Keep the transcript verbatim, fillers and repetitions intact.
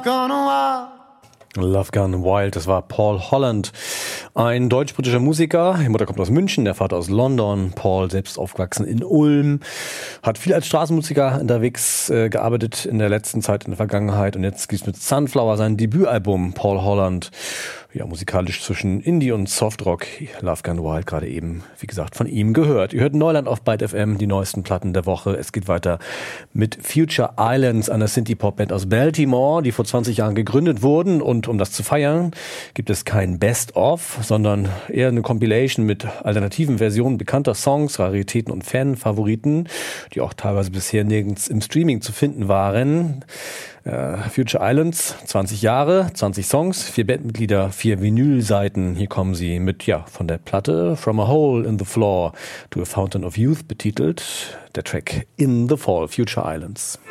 love gone wild. Love Gone Wild, das war Paul Holland, ein deutsch-britischer Musiker. Die Mutter kommt aus München, der Vater aus London. Paul, selbst aufgewachsen in Ulm, hat viel als Straßenmusiker unterwegs äh, gearbeitet in der letzten Zeit, in der Vergangenheit. Und jetzt gibt's mit Sunflower sein Debütalbum, Paul Holland. Ja, musikalisch zwischen Indie und Softrock. Love Gone Wild, gerade eben, wie gesagt, von ihm gehört. Ihr hört Neuland auf Byte F M, die neuesten Platten der Woche. Es geht weiter mit Future Islands, einer Synthie-Pop-Band aus Baltimore, die vor zwanzig Jahren gegründet wurden. Und um das zu feiern, gibt es kein Best-of, sondern eher eine Compilation mit alternativen Versionen bekannter Songs, Raritäten und Fan-Favoriten, die auch teilweise bisher nirgends im Streaming zu finden waren. Uh, Future Islands, zwanzig Jahre, zwanzig Songs, vier Bandmitglieder, vier Vinylseiten. Hier kommen sie mit, ja, von der Platte From a Hole in the Floor to a Fountain of Youth betitelt. Der Track In the Fall, Future Islands.